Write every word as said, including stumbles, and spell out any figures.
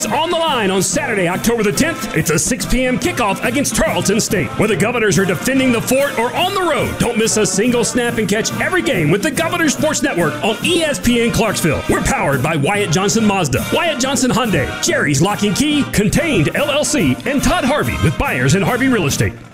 On the line on Saturday, October the tenth, it's a six p.m. kickoff against Tarleton State. Whether Governors are defending the fort or on the road, don't miss a single snap and catch every game with the Governors Sports Network on E S P N Clarksville. We're powered by Wyatt Johnson Mazda, Wyatt Johnson Hyundai, Jerry's Lock and Key, Contained L L C, and Todd Harvey with Buyers and Harvey Real Estate.